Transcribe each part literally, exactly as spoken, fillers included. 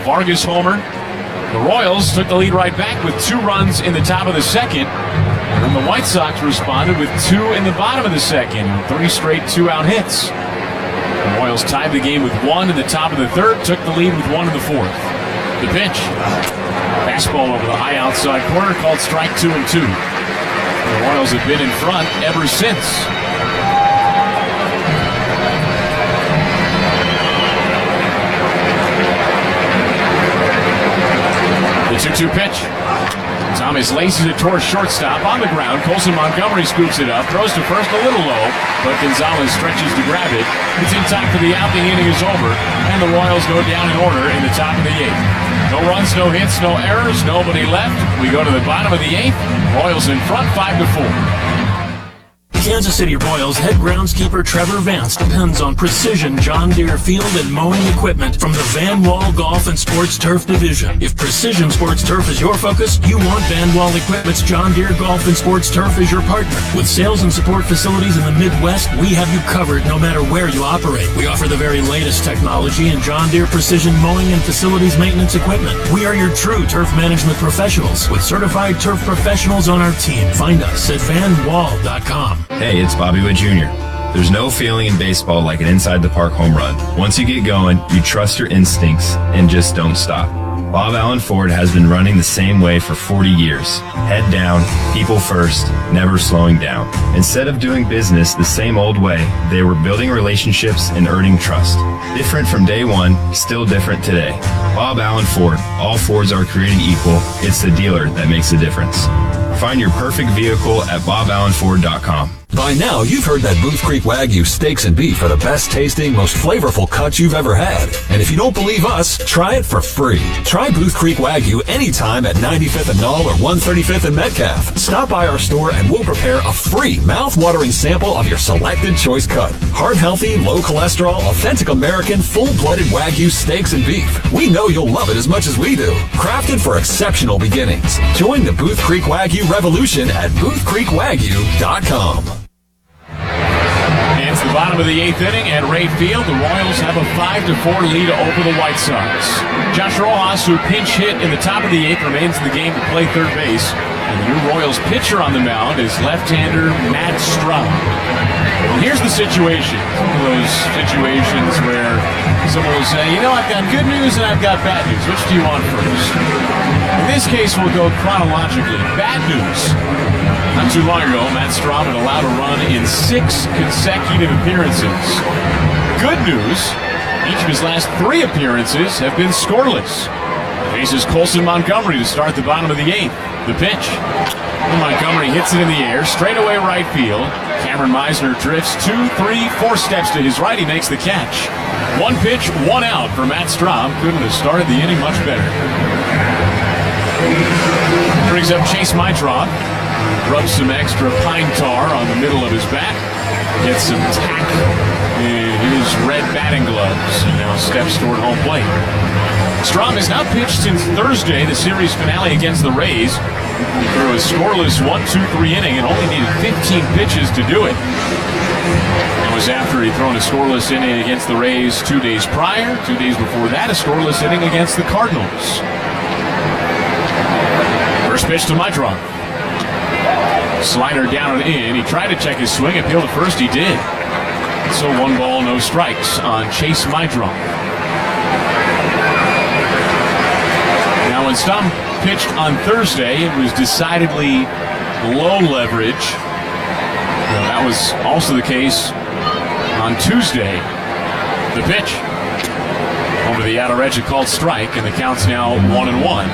Vargas homer. The Royals took the lead right back with two runs in the top of the second. And then the White Sox responded with two in the bottom of the second. Three straight two-out hits. The Royals tied the game with one in the top of the third, took the lead with one in the fourth. The pitch. Fastball over the high outside corner, called strike two and two. The Royals have been in front ever since. The two two pitch. Thomas laces it towards shortstop on the ground. Colson Montgomery scoops it up, throws to first a little low, but Gonzalez stretches to grab it. It's in time for the out. The inning is over, and the Royals go down in order in the top of the eighth. No runs, no hits, no errors, nobody left. We go to the bottom of the eighth. Royals in front, five to four. Kansas City Royals head groundskeeper Trevor Vance depends on precision John Deere field and mowing equipment from the Van Wall Golf and Sports Turf Division. If precision sports turf is your focus, you want Van Wall Equipment's John Deere Golf and Sports Turf as your partner. With sales and support facilities in the Midwest, we have you covered no matter where you operate. We offer the very latest technology in John Deere precision mowing and facilities maintenance equipment. We are your true turf management professionals with certified turf professionals on our team. Find us at van wall dot com. Hey, it's Bobby Witt Junior There's no feeling in baseball like an inside-the-park home run. Once you get going, you trust your instincts and just don't stop. Bob Allen Ford has been running the same way for forty years. Head down, people first, never slowing down. Instead of doing business the same old way, they were building relationships and earning trust. Different from day one, still different today. Bob Allen Ford. All Fords are created equal. It's the dealer that makes the difference. Find your perfect vehicle at bob allen ford dot com. By now, you've heard that Booth Creek Wagyu steaks and beef are the best tasting, most flavorful cuts you've ever had. And if you don't believe us, try it for free. Try Booth Creek Wagyu anytime at ninety-fifth and Null or one thirty-fifth and Metcalf. Stop by our store and we'll prepare a free mouth-watering sample of your selected choice cut. Heart-healthy, low cholesterol, authentic American, full-blooded Wagyu steaks and beef. We know you'll love it as much as we do. Crafted for exceptional beginnings. Join the Booth Creek Wagyu revolution at booth creek wagyu dot com. And it's the bottom of the eighth inning at Wright Field. The Royals have a five to four lead over the White Sox. Josh Rojas, who pinch hit in the top of the eighth, remains in the game to play third base. And the new Royals pitcher on the mound is left-hander Matt Strahm. Well, here's the situation. One of those situations where someone will say, you know, I've got good news and I've got bad news. Which do you want first? In this case, we'll go chronologically. Bad news. Not too long ago, Matt Strahm had allowed a run in six consecutive appearances. Good news, each of his last three appearances have been scoreless. Faces Colson Montgomery to start the bottom of the eighth. The pitch. Montgomery hits it in the air, straight away right field. Cameron Meisner drifts two, three, four steps to his right. He makes the catch. One pitch, one out for Matt Strahm. Couldn't have started the inning much better. Brings up Chase Meitroth. Rubs some extra pine tar on the middle of his bat. Gets some tack in his red batting gloves. And now steps toward home plate. Strahm has now pitched since Thursday, the series finale against the Rays. He threw a scoreless one two three inning and only needed fifteen pitches to do it. It was after he'd thrown a scoreless inning against the Rays two days prior. Two days before that, a scoreless inning against the Cardinals. First pitch to Meitroth. Slider down and in. He tried to check his swing. Appeal to first. He did. So one ball, no strikes on Chase Meitroth. Now when Strahm pitched on Thursday, it was decidedly low leverage. Well, that was also the case on Tuesday. The pitch. Over the outer edge, a called strike, and the count's now one and one.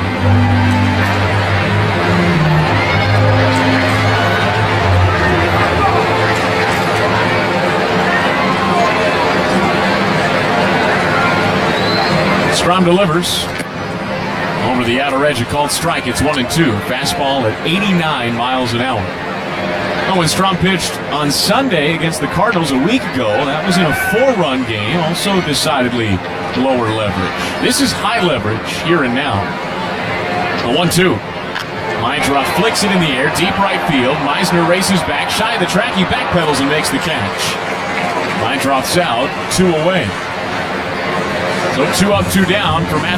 Strahm delivers. Over the outer edge, a called strike. It's one and two. Fastball at eighty-nine miles an hour. Oh, when Strahm pitched on Sunday against the Cardinals a week ago, that was in a four-run game, also decidedly lower leverage. This is high leverage here and now. The one two. Meitroth flicks it in the air, deep right field. Meisner races back, shy of the track. He backpedals and makes the catch. Meitroth's out, two away. So two up, two down for Matt